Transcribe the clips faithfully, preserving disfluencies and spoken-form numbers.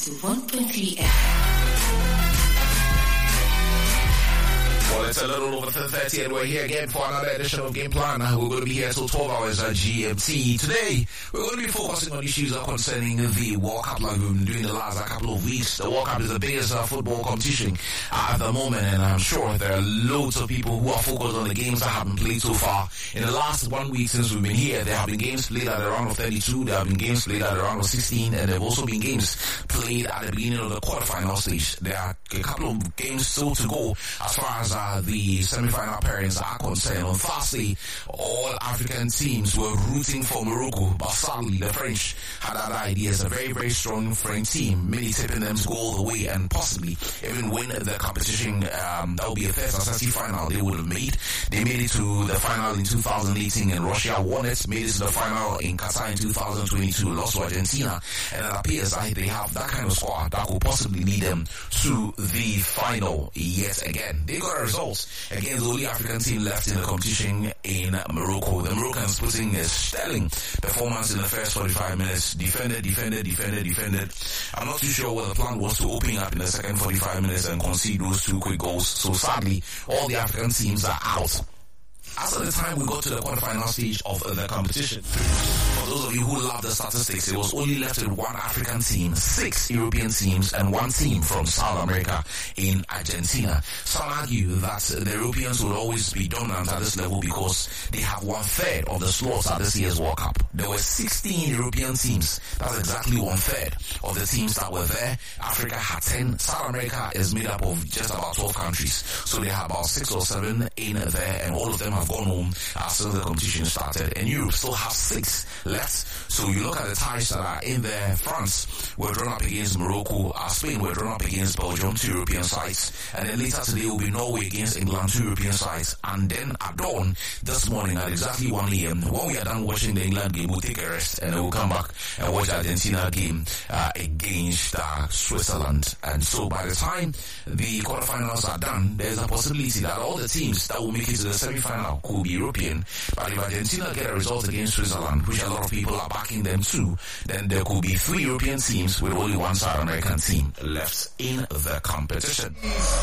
ninety-one point three F M. Well, it's a little over ten thirty and we're here again for another edition of Game Plan. We're going to be here till twelve hours at G M T. Today, we're going to be focusing on issues concerning the World Cup like we've been doing the last couple of weeks. The World Cup is the biggest uh, football competition uh, at the moment, and I'm sure there are loads of people who are focused on the games that have been played so far. In the last one week since we've been here, there have been games played at the round of thirty-two, there have been games played at the round of sixteen, and there have also been games played at the beginning of the quarterfinal stage. There are a couple of games still to go as far as uh, the semi-final pairings are concerned. On Thursday, all African teams were rooting for Morocco, but sadly the French had other ideas. A very, very strong French team, many tipping them to go all the way and possibly even win the competition. Um, that would be a first Asasi final they would have made. They made it to the final in two thousand eighteen and Russia won it, made it to the final in Qatar in two thousand twenty-two, lost to Argentina, and it appears that they have that kind of squad that could possibly lead them to the final yet again. They got a result against the only African team left in the competition in Morocco. The Moroccans putting a sterling performance in the first forty-five minutes. Defended, defended, defended, defended. I'm not too sure what the plan was to open up in the second forty-five minutes and concede those two quick goals. So sadly, all the African teams are out. As at the time we got to the quarterfinal stage of the competition, for those of you who love the statistics, it was only left with one African team, six European teams, and one team from South America in Argentina. Some argue that the Europeans will always be dominant at this level because they have one third of the slots at this year's World Cup. There were sixteen European teams. That's exactly one third of the teams that were there. Africa had ten. South America is made up of just about twelve countries. So they have about six or seven in there, and all of them have gone home uh, since the competition started, and Europe still has six left. So you look at the ties that are in there. France were drawn up against Morocco, uh, Spain were drawn up against Belgium, two European sides, and then later today will be Norway against England, two European sides, and then at dawn this morning at exactly one a m when we are done watching the England game, we'll take a rest and then we'll come back and watch the Argentina game uh, against uh, Switzerland. And so by the time the quarterfinals are done, there's a possibility that all the teams that will make it to the semi-final could be European, but if Argentina get a result against Switzerland, which a lot of people are backing them to, then there could be three European teams with only one South American team left in the competition.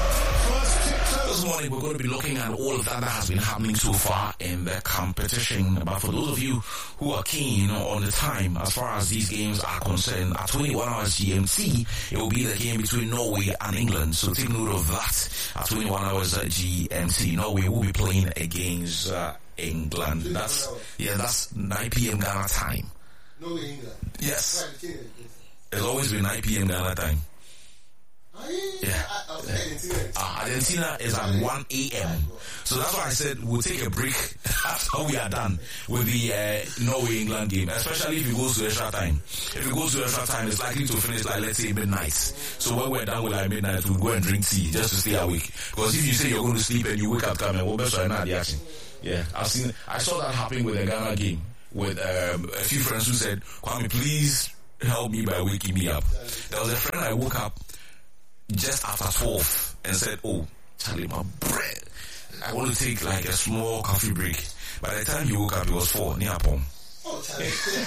This morning we're going to be looking at all of that that has been happening so far in the competition. But for those of you who are keen on the time as far as these games are concerned, at twenty-one hours G M T, it will be the game between Norway and England. So take note of that. At twenty-one hours G M T, Norway will be playing against uh, England. That's yeah, that's nine p m Ghana time. Norway, England. Yes. It's always been nine p m Ghana time. Yeah. Uh, Argentina is at one a m So that's why I said we'll take a break after we are done with the uh, Norway-England game, especially if it goes to extra time. If it goes to extra time, it's likely to finish like, let's say, midnight. So when we're done with like midnight, we'll go and drink tea just to stay awake. Because if you say you're going to sleep and you wake up, come and we'll be sure not the action. Yeah, I've seen, I saw that happen with the Ghana game with um, a few friends who said, Kwame, please help me by waking me up. There was a friend I woke up just after twelve and said, oh, Charlie, my bread, I want to take like a small coffee break. By the time he woke up, it was four, near home. Oh, Charlie.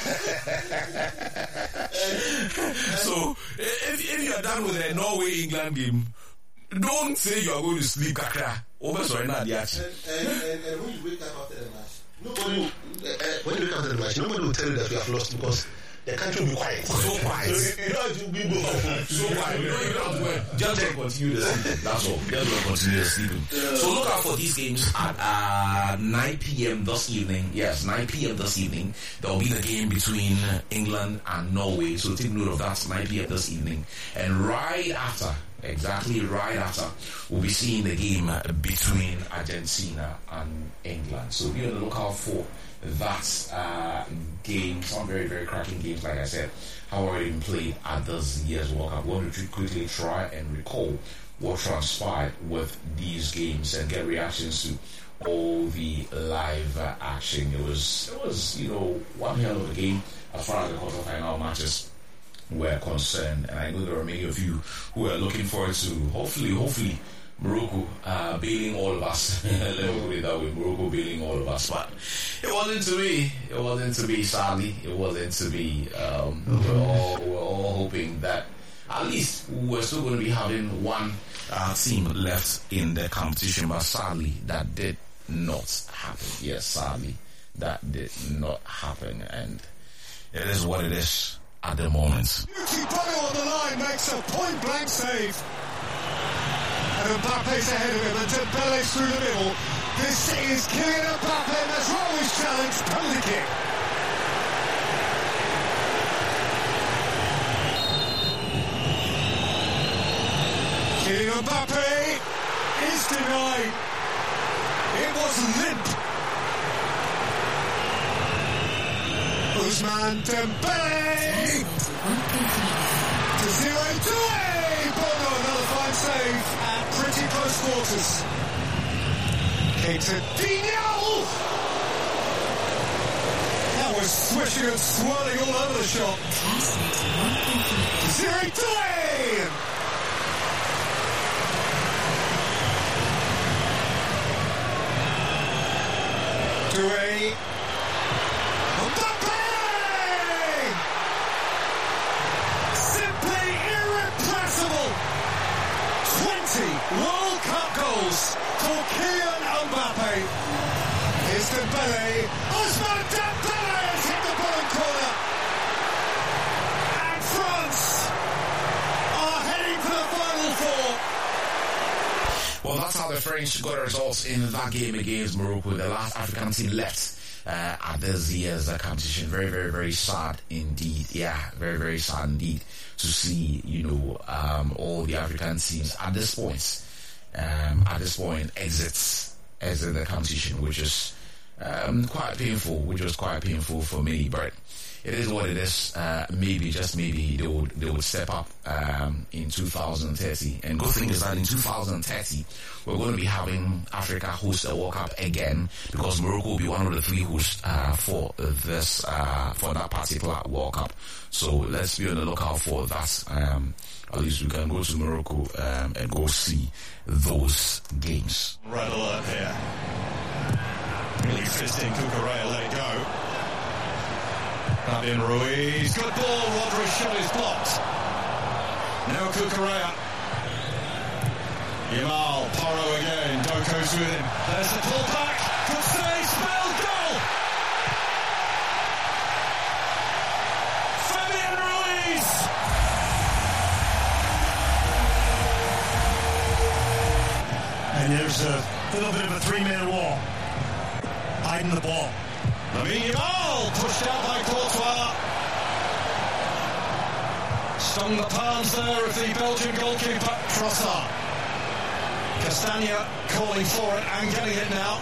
So, if, if you are done with the Norway-England game, don't say you are going to sleep, kakra. Over sorry, not the action. And, and, and, and when you wake up after the match, nobody will, uh, when you wake up after the match, nobody will tell you that you have lost because the country will be quiet. So quiet. So you, you don't have to be both. So quiet. You don't even have to work. Just continue the sleeping. That's all. Just continue the sleeping. Yeah. So look out for these games at uh, nine p m this evening. Yes, nine p m this evening. There will be the game between England and Norway. So take note of that. nine p m this evening. And right after, exactly right after, we'll be seeing the game between Argentina and England. So be on the lookout for that uh, game. Some very, very cracking games, like I said, have already been played at this year's World Cup. We're going to quickly try and recall what transpired with these games and get reactions to all the live uh, action. It was, it was, you know, one hell of a game as far as the quarterfinal matches were concerned, and I know there are many of you who are looking forward to hopefully, hopefully Morocco uh, bailing all of us. Let me put it that way, Morocco bailing all of us. But it wasn't to be. It wasn't to be. Sadly, it wasn't to be. Um, we're all we're all hoping that at least we're still going to be having one uh, team left in the competition. But sadly, that did not happen. Yes, sadly, that did not happen. And it is what it is at the moment. Bono on the line makes a point-blank save. And Mbappe's ahead of him, and Dembele's through the middle. This is Kylian Mbappe, and that's Raul's challenge, penalty kick. Kylian Mbappe is denied. It was limp. Ousmane Dembele to zero to a Bono, another fine save at pretty close quarters. Keita Digne. That was swishing and swirling all over the shop. Zero to a. Touré. Mbappe! Simply irrepressible. twenty World Cup goals for Kylian Mbappe. Here's Dembele. Ousmane Dembele has hit the bottom corner. And France are heading for the Final Four. Well, that's how the French got results in that game against Morocco, the last African team left uh, at this year's uh, competition. Very, very, very sad indeed. Yeah, very, very sad indeed to see, you know, um, all the African teams at this point, um, at this point, exits, exit the competition, which is um, quite painful, which was quite painful for me, but it is what it is. Uh, maybe, just maybe, they would they would step up um, in two thousand thirty. And good thing is that in two thousand thirty, we're going to be having Africa host a World Cup again, because Morocco will be one of the three hosts uh, for this uh, for that particular World Cup. So let's be on the lookout for that. Um, at least we can go to Morocco um, and go see those games. Red alert here. Really fisting Cucurella, let it go. Fabian Ruiz, good ball, Rodri's shot is blocked. Now Cucurella. Yamal, Porro again, Doku's with him. There's the pull back, good save, spilled, goal! Fabian Ruiz! And there's a little bit of a three-man wall. Hiding the ball. Lamine Yamal pushed out by Courtois. Stung the palms there of the Belgian goalkeeper, Trossard. Castagna calling for it and getting it now.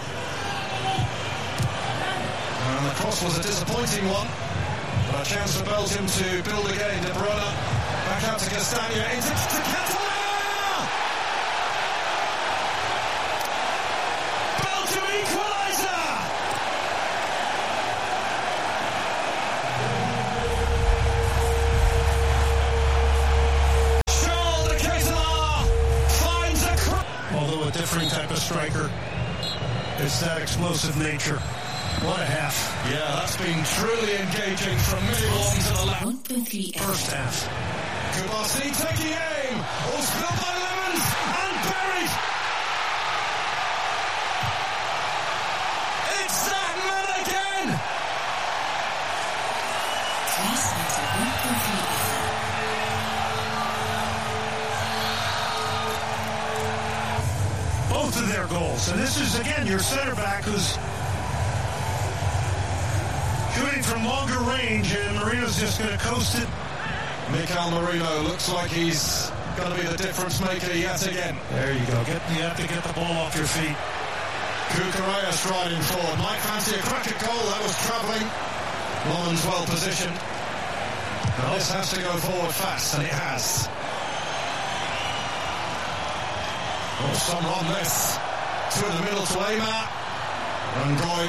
And the cross was a disappointing one. But a chance for Belgium to build again. De Bruyne back out to Castagna. Into to Catalan! Belgium equaliser! Charles de Ketelaere finds a cr- Although a different type of striker. It's that explosive nature. What a half. Yeah, that's been truly engaging from middle on to the left. one point three First half. Kubasi taking aim. Oh, spilled by Lemons and buried. It's that man again. one point three Both of their goals. And this is, again, your center back who's shooting from longer range, and Marino's just going to coast it. Mikel Merino looks like he's going to be the difference maker yet again. There you go. Get, you have to get the ball off your feet. Cucurella striding forward. Might fancy a cracker goal. That was travelling. Lomans well positioned. Now this has to go forward fast, and it has. Oh, some on this. Through the middle to Aymar. And Goy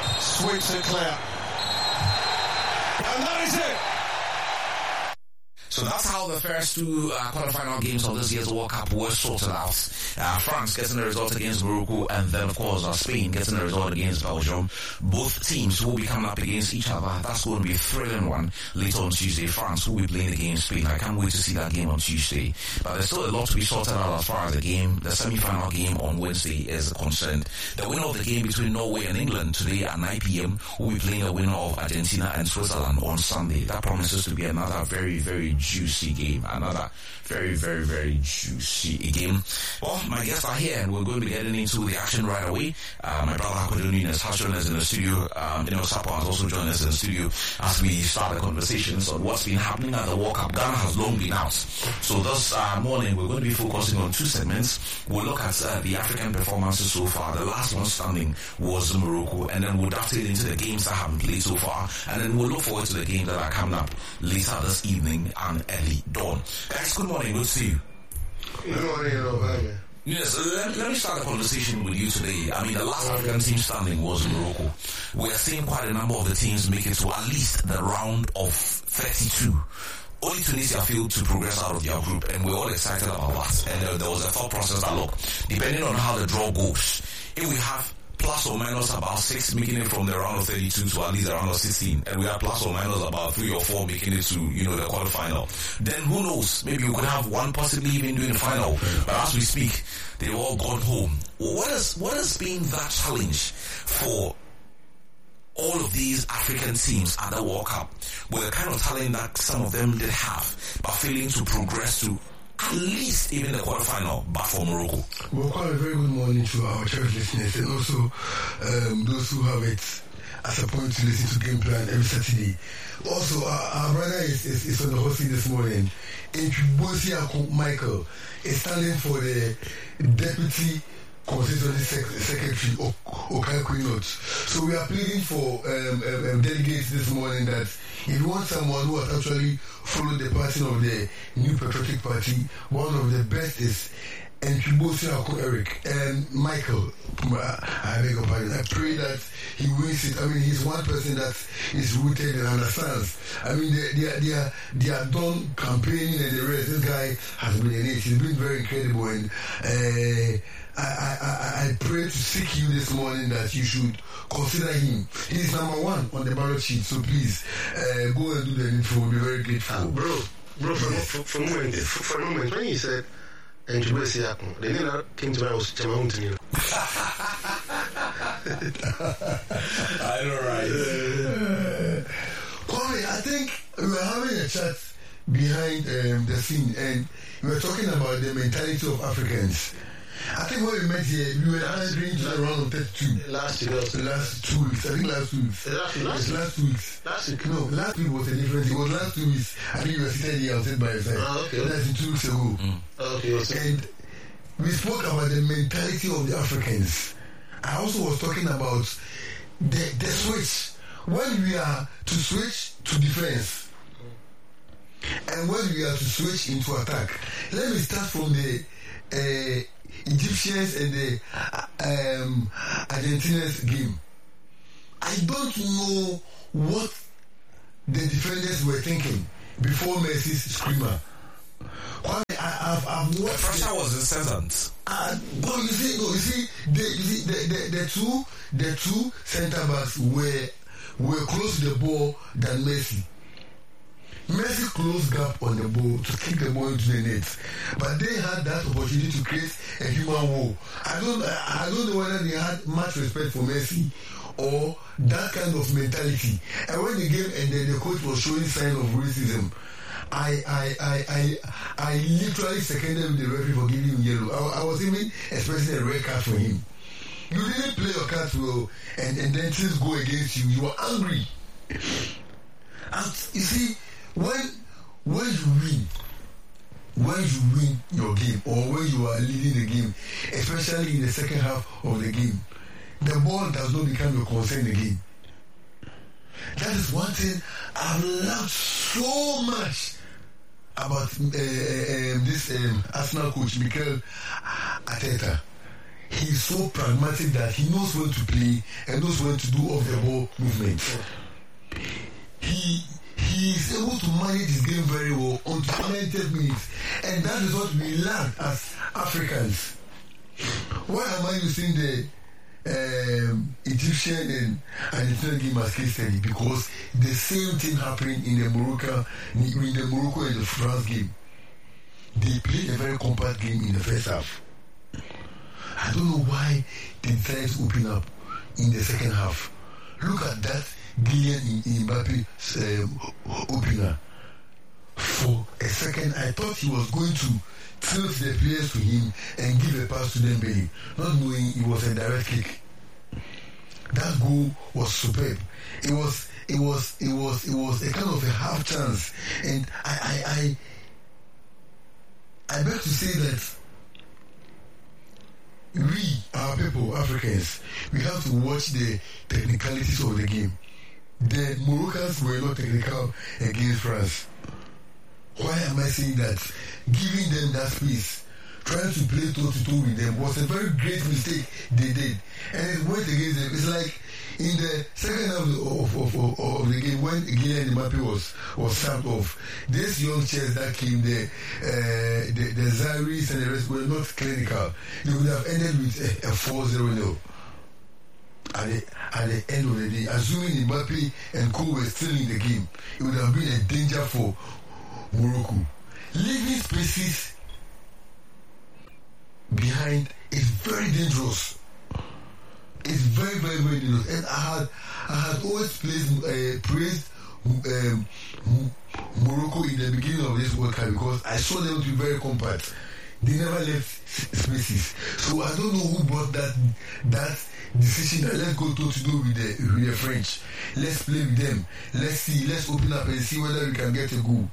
sweeps it clear. And that is it. So that's how the first two uh, quarterfinal games of this year's World Cup were sorted out. Uh, France getting the result against Morocco, and then of course uh, Spain getting the result against Belgium. Both teams will be coming up against each other. That's going to be a thrilling one later on Tuesday. France will be playing against Spain. I can't wait to see that game on Tuesday. But there's still a lot to be sorted out as far as the game, the semi-final game on Wednesday is concerned. The winner of the game between Norway and England today at nine p.m. will be playing the winner of Argentina and Switzerland on Sunday. That promises to be another very, very juicy game. Another very, very, very juicy game. Well, my guests are here and we're going to be getting into the action right away. Uh, my brother Akodo Nunes has joined us in the studio. Um, you know, Sapo has also joined us in the studio as we start the conversations on what's been happening at the World Cup. Ghana has long been out. So this uh, morning we're going to be focusing on two segments. We'll look at uh, the African performances so far. The last one standing was Morocco, and then we'll dovetail into the games that haven't played so far, and then we'll look forward to the games that are coming up later this evening and early dawn. Guys, good morning. Good to see you. Good morning, Obama. Yes, let, let me start the conversation with you today. I mean, the last African team standing was Morocco. We are seeing quite a number of the teams make it to at least the round of thirty-two. Only Tunisia failed to progress out of their group, and we're all excited about that. And uh, there was a thought process that, look, depending on how the draw goes, if we have plus or minus about six making it from the round of thirty-two to at least the round of sixteen, and we have plus or minus about three or four making it to, you know, the quarterfinal, then who knows, maybe we could have one possibly even doing the final. But as we speak, they've all gone home. What is, what has been that challenge for all of these African teams at the World Cup, with the kind of talent that some of them did have, but failing to progress to at least even the quarterfinal, but for Morocco? Well, quite a very good morning to our church listeners, and also um, those who have it as a point to listen to Game Plan every Saturday. Also, our, our brother is, is, is on the hosting this morning. Intribosi Michael is standing for the deputy constituency sec- secretary of Okai Quinot. So we are pleading for um, um, um, delegates this morning that if you want someone who has actually followed the pattern of the New Patriotic Party, one of the best is Ntribosi Eric and Michael. I beg your pardon. I pray that he wins it. I mean, he's one person that is rooted and understands. I mean, they, they, are, they, are, they are done campaigning and the rest. This guy has been in it. He's been very incredible. And uh, I, I, I pray to seek you this morning that you should consider him. He's number one on the ballot sheet. So please uh, go and do the needful. We'll be very grateful. Uh, bro, bro, for, yes. for, for, moment, for, for a moment, when you said and to be the name that came to my house, Jamaun to you. I know, right? Uh, Kwame, I think we were having a chat behind um, the scene, and we were talking about the mentality of Africans. I think when we met here, we were entering to the round of thirty-two. Last week, also. Last two weeks. I think last two weeks. Last, last, it's last two weeks. Last week? No, last week was a different. It was last two weeks. I think you were sitting here outside by your side. Ah, okay. That's two weeks ago. Mm. Okay, okay. And we spoke about the mentality of the Africans. I also was talking about the, the switch. When we are to switch to defense, and when we are to switch into attack. Let me start from the uh, Egyptians and the uh, um, Argentinians game. I don't know what the defenders were thinking before Messi's screamer. I, I've, I've watched the pressure was incessant. Uh, but you see, no, you see, the, you see the, the, the two the two centre backs were were close to the ball than Messi. Messi closed gap on the ball to kick the ball into the net, but they had that opportunity to create a human wall. I don't, I don't know whether they had much respect for Messi or that kind of mentality. And when the game ended, the coach was showing signs of racism. I, I, I, I, I literally seconded the referee for giving him yellow. I, I was even expecting a red card for him. You didn't play your cards well, and, and then things go against you. You were angry. And you see, when when you win, when you win your game, or when you are leading the game, especially in the second half of the game, the ball does not become your concern again. That is one thing I've loved so much about uh, um, this um, Arsenal coach, Mikel Arteta. He's so pragmatic that he knows when to play and knows when to do off the ball movement. He he he is able to manage his game very well on ninety minutes, and that is what we learn as Africans. Why am I using the um, Egyptian and Argentinian game as case study? Because the same thing happened in the Morocco, in the Morocco and the France game. They played a very compact game in the first half. I don't know why they decided to open up in the second half. Look at that Kylian Mbappe um, opener. For a second, I thought he was going to tilt the players to him and give a pass to Dembele, not knowing it was a direct kick. That goal was superb. It was, it was, it was, it was a kind of a half chance, and I, I, I, I beg to say that we, our people, Africans, we have to watch the technicalities of the game. The Moroccans were not technical against France. Why am I saying that? Giving them that space, trying to play toe to toe with them was a very great mistake they did. And it went against them. It's like in the second half of, of, of, of the game when Kylian Mbappe was, was sacked off, these young chairs that came there, uh, the, the Zaires and the rest were not clinical. They would have ended with a, a four zero nil. At the, at the end of the day, assuming Mbappe and Co were still in the game, it would have been a danger for Morocco. Leaving spaces behind is very dangerous. It's very, very, very dangerous. And I had, I had always praised, uh, praised um, Morocco in the beginning of this World Cup because I saw them to be very compact. They never left spaces. So I don't know who brought that that decision that let's go toe to toe with the, with the French. Let's play with them. Let's see. Let's open up and see whether we can get a goal.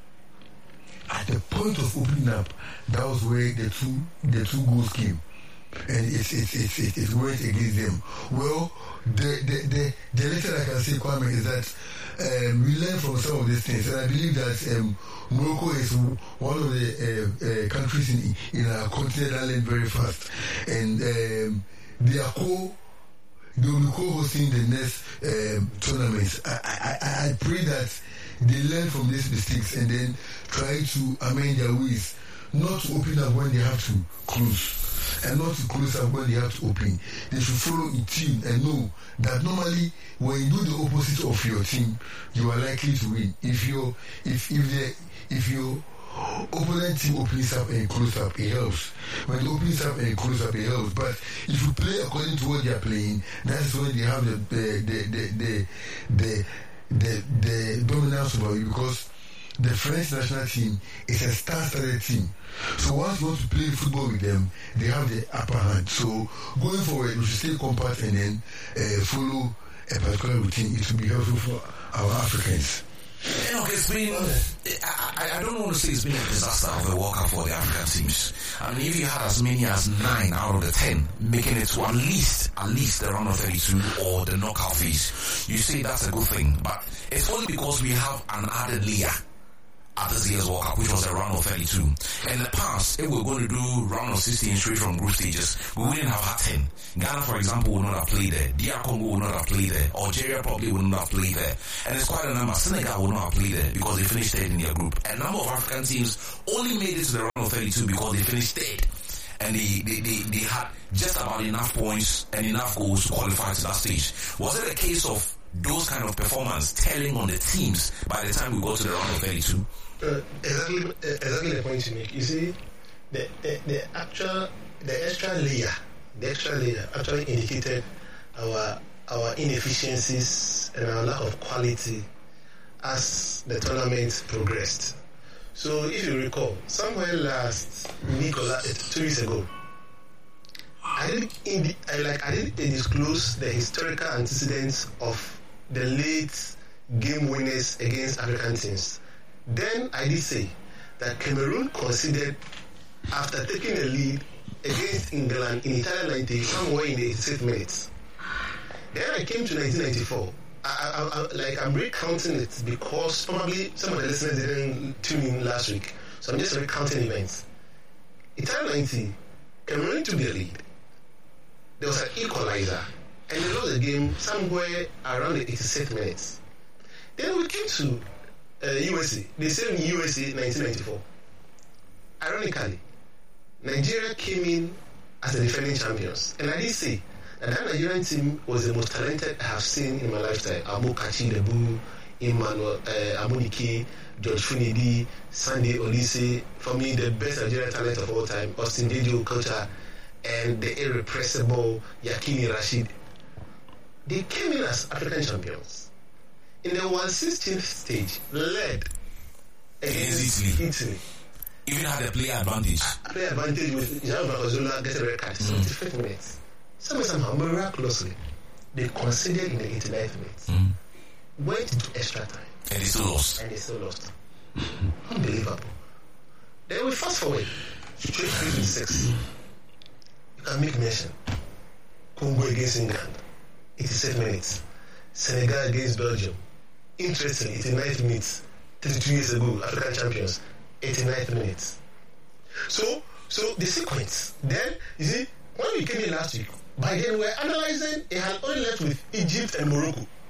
At the point of opening up, that was where the two the two goals came, and it it it it, it went against them. Well, the the the, the lesson I can say, Kwame, is that um, we learn from some of these things, and I believe that um, Morocco is one of the uh, uh, countries in in our continent that learn very fast, and um, they are co. They will be co-hosting the next um, tournaments. I, I, I pray that they learn from these mistakes and then try to amend their ways, not to open up when they have to close, and not to close up when they have to open. They should follow a team and know that normally when you do the opposite of your team, you are likely to win. If you if if the if you opponent team opens up and close up, it helps. When it opens up and close up, it helps. But if you play according to what they are playing, that's when they have the the the the the, the, the dominance over you, because the French national team is a star-studded team. So once you want to play football with them, they have the upper hand. So going forward, we should stay compact and then uh, follow a particular routine. It will be helpful for our Africans. You know, it's been, I, I don't want to say it's been a disaster of a World Cup for the African teams. I mean, if you had as many as nine out of the ten making it to at least, at least the round of thirty-two or the knockout phase, you say that's a good thing. But it's only because we have an added layer at this year's World Cup, which was a round of thirty-two. In the past, if we were going to do round of sixteen straight from group stages, we wouldn't have had ten. Ghana, for example, would not have played there. D R Congo would not have played there. Algeria probably would not have played there. And it's quite a number. Senegal would not have played there because they finished third in their group. A number of African teams only made it to the round of thirty-two because they finished third. And they, they, they, they had just about enough points and enough goals to qualify to that stage. Was it a case of those kind of performance telling on the teams by the time we got to the round of thirty-two? Uh, exactly, uh, exactly the point you make. You see, the, the the actual, the extra layer, the extra layer actually indicated our our inefficiencies and our lack of quality as the tournament progressed. So, if you recall, somewhere last week or last, two weeks ago, I did indi- I like I did disclose the historical antecedents of the late game winners against African teams. Then I did say that Cameroon conceded after taking the lead against England in Italia ninety, somewhere in the eighty-sixth minutes. Then I came to nineteen ninety-four. I, I, I, like I'm recounting it because probably some of the listeners didn't tune in last week, so I'm just recounting events. Italia ninety, Cameroon took the lead. There was an equalizer, and they lost the game somewhere around the eighty-sixth minutes. Then we came to uh, U S A. They sailed in U S A in nineteen ninety-four. Ironically, Nigeria came in as the defending champions. And I did say that that Nigerian team was the most talented I have seen in my lifetime. Amu Kachi Debu, Emmanuel uh, Amunike, George Funidi, Sunday Olise, for me the best Nigerian talent of all time, Austin Dejo Kocha, and the irrepressible Yakini Rashid. They came in as African champions. In the one sixteenth stage, led against Italy. Italy. Even had a player advantage. A player advantage with Jean Bacazola getting a red card, seventy-fifth mm. minutes. Somehow, somehow, miraculously, they conceded in the eighty-ninth minute. Mm. Went into extra time. And they still lost. And they still lost. Unbelievable. Then we fast forward to twenty twenty-six. You can make mention. Congo against England, eighty-seven minutes. Senegal against Belgium. Interesting, eighty-ninth minutes. thirty-two years ago, African champions, eighty-ninth minutes. So, so the sequence. Then, you see, when we came in last week, by then we were analyzing, it had only left with Egypt and Morocco.